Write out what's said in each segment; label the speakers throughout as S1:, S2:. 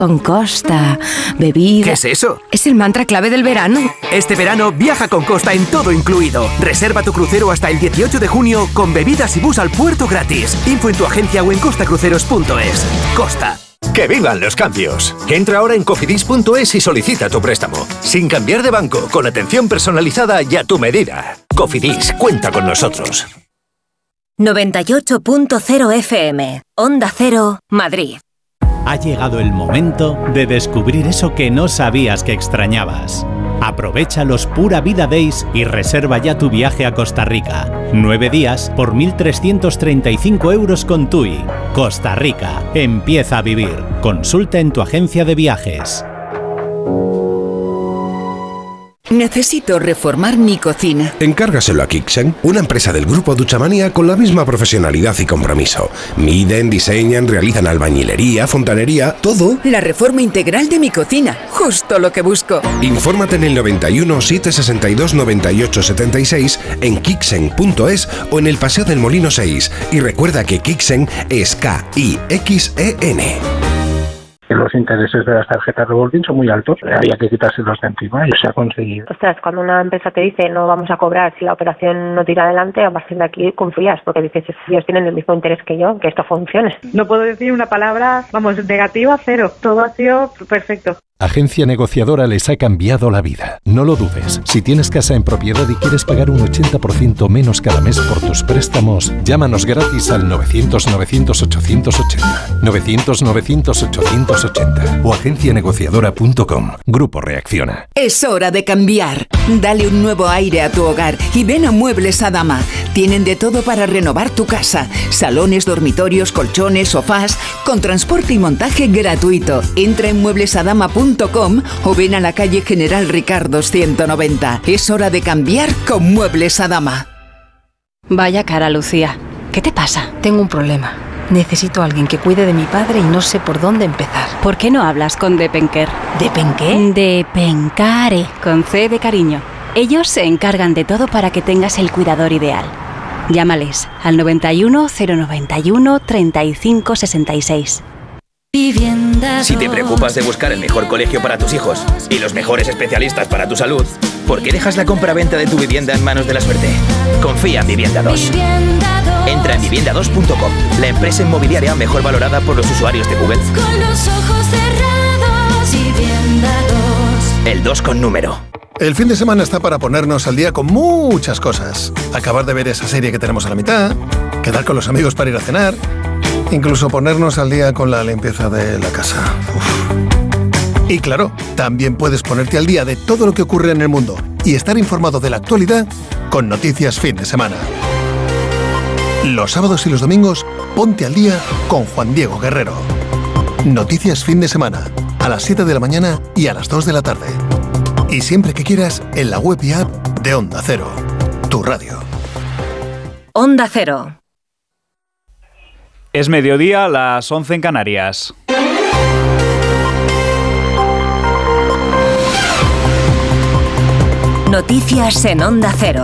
S1: con Costa, bebida...
S2: ¿Qué es eso?
S1: Es el mantra clave del verano.
S2: Este verano viaja con Costa en todo incluido. Reserva tu crucero hasta el 18 de junio con bebidas y bus al puerto gratis. Info en tu agencia o en costacruceros.es. Costa.
S3: ¡Que vivan los cambios! Entra ahora en cofidis.es y solicita tu préstamo. Sin cambiar de banco, con atención personalizada y a tu medida. Cofidis, cuenta con nosotros.
S4: 98.0 FM, Onda Cero, Madrid.
S5: Ha llegado el momento de descubrir eso que no sabías que extrañabas. Aprovecha los Pura Vida Days y reserva ya tu viaje a Costa Rica. 9 días por 1.335 euros con TUI. Costa Rica. Empieza a vivir. Consulta en tu agencia de viajes.
S6: Necesito reformar mi cocina.
S7: Encárgaselo a Kixen, una empresa del grupo Duchamania con la misma profesionalidad y compromiso. Miden, diseñan, realizan albañilería, fontanería, todo.
S6: La reforma integral de mi cocina, justo lo que busco.
S7: Infórmate en el 91 762 98 76 en kixen.es o en el Paseo del Molino 6. Y recuerda que Kixen es K-I-X-E-N.
S8: Los intereses de las tarjetas revolving son muy altos, había que quitárselos de encima y se ha conseguido.
S9: Ostras, cuando una empresa te dice no vamos a cobrar si la operación no tira adelante, a partir de aquí confías, porque dices, ellos tienen el mismo interés que yo, que esto funcione.
S10: No puedo decir una palabra, negativa, cero. Todo ha sido perfecto.
S11: Agencia Negociadora les ha cambiado la vida. No lo dudes. Si tienes casa en propiedad y quieres pagar un 80% menos cada mes por tus préstamos, llámanos gratis al 900-900-880. 900-900-880 o agencianegociadora.com. Grupo Reacciona.
S6: Es hora de cambiar. Dale un nuevo aire a tu hogar y ven a Muebles Adama. Tienen de todo para renovar tu casa. Salones, dormitorios, colchones, sofás, con transporte y montaje gratuito. Entra en mueblesadama.com o ven a la calle General Ricardos 190. Es hora de cambiar con Muebles Adama.
S1: Vaya cara, Lucía. ¿Qué te pasa? Tengo un problema. Necesito a alguien que cuide de mi padre y no sé por dónde empezar.
S12: ¿Por qué no hablas con Depenker?
S1: ¿Depenqué?
S12: Depencare, con C de cariño. Ellos se encargan de todo para que tengas el cuidador ideal. Llámales al 91 091 35 66.
S13: Si te preocupas de buscar el mejor colegio para tus hijos y los mejores especialistas para tu salud, ¿por qué dejas la compra-venta de tu vivienda en manos de la suerte? Confía en Vivienda 2. Entra en vivienda2.com, la empresa inmobiliaria mejor valorada por los usuarios de Google.
S14: Con los ojos cerrados, Vivienda 2.
S13: El 2 con número.
S15: El fin de semana está para ponernos al día con muchas cosas. Acabar de ver esa serie que tenemos a la mitad, quedar con los amigos para ir a cenar, incluso ponernos al día con la limpieza de la casa. Uf. Y claro, también puedes ponerte al día de todo lo que ocurre en el mundo y estar informado de la actualidad con Noticias Fin de Semana. Los sábados y los domingos, ponte al día con Juan Diego Guerrero. Noticias Fin de Semana, a las 7 de la mañana y a las 2 de la tarde. Y siempre que quieras, en la web y app de Onda Cero, tu radio.
S4: Onda Cero.
S16: Es mediodía, las 11 en Canarias.
S4: Noticias en Onda Cero.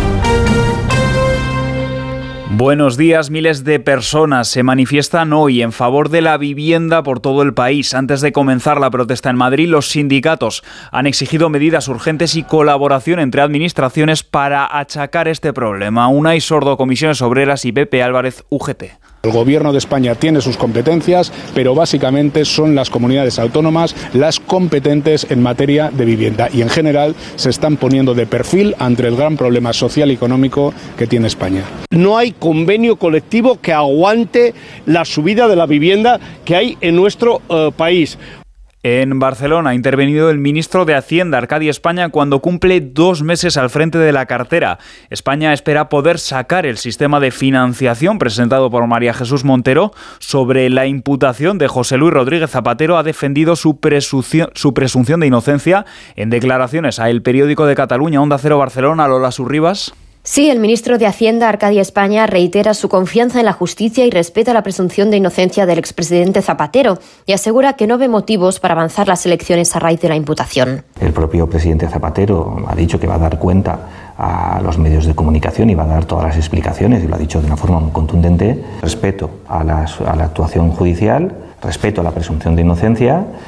S16: Buenos días. Miles de personas se manifiestan hoy en favor de la vivienda por todo el país. Antes de comenzar la protesta en Madrid, los sindicatos han exigido medidas urgentes y colaboración entre administraciones para achacar este problema. Unai Sordo, Comisiones Obreras, y Pepe Álvarez, UGT.
S17: El Gobierno de España tiene sus competencias, pero básicamente son las comunidades autónomas las competentes en materia de vivienda y en general se están poniendo de perfil ante el gran problema social y económico que tiene España.
S18: No hay convenio colectivo que aguante la subida de la vivienda que hay en nuestro país.
S16: En Barcelona ha intervenido el ministro de Hacienda, Arcadi España, cuando cumple 2 meses al frente de la cartera. España espera poder sacar el sistema de financiación presentado por María Jesús Montero. Sobre la imputación de José Luis Rodríguez Zapatero, ha defendido su presunción de inocencia en declaraciones a El Periódico de Cataluña. Onda Cero Barcelona, Lola Surribas.
S19: Sí, el ministro de Hacienda, Arcadi España, reitera su confianza en la justicia y respeta la presunción de inocencia del expresidente Zapatero y asegura que no ve motivos para avanzar las elecciones a raíz de la imputación.
S20: El propio presidente Zapatero ha dicho que va a dar cuenta a los medios de comunicación y va a dar todas las explicaciones, y lo ha dicho de una forma muy contundente. Respeto a la actuación judicial, respeto a la presunción de inocencia